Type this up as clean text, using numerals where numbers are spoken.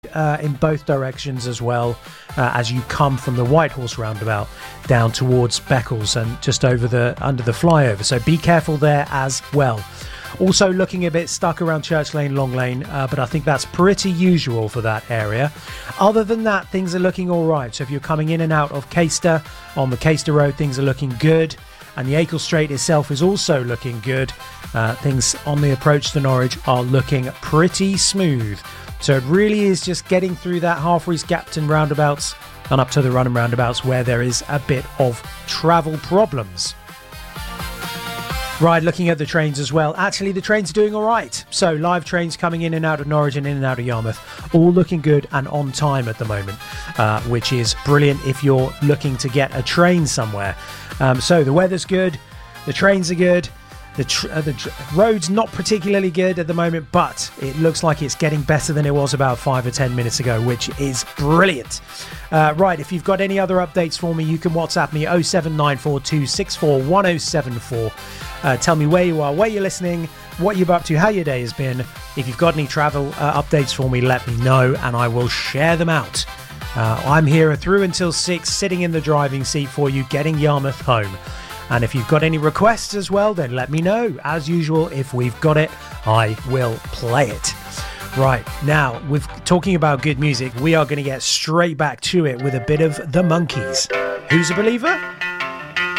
in both directions as well as you come from the Whitehorse roundabout down towards Beccles and just under the flyover, so be careful there as well. Also looking a bit stuck around Church Lane, Long Lane, but I think that's pretty usual for that area. Other than that, things are looking all right. So if you're coming in and out of Caister on the Caister Road, things are looking good, and the Acle Straight itself is also looking good. Things on the approach to Norwich are looking pretty smooth. So it really is just getting through that Halfreys, Gapton roundabouts and up to the Runham roundabouts where there is a bit of travel problems. Right, looking at the trains as well. Actually, the trains are doing all right. So live trains coming in and out of Norwich and in and out of Yarmouth, all looking good and on time at the moment, which is brilliant if you're looking to get a train somewhere. So the weather's good, the trains are good. The road's not particularly good at the moment, but it looks like it's getting better than it was about 5 or 10 minutes ago, which is brilliant. Right, if you've got any other updates for me, you can WhatsApp me 07942641074. Tell me where you are, where you're listening, what you're up to, how your day has been. If you've got any travel updates for me, let me know and I will share them out. I'm here through until 6, sitting in the driving seat for you, getting Yarmouth home. And if you've got any requests as well, then let me know. As usual, if we've got it, I will play it. Right, now, with talking about good music, we are going to get straight back to it with a bit of The Monkees. Who's a Believer?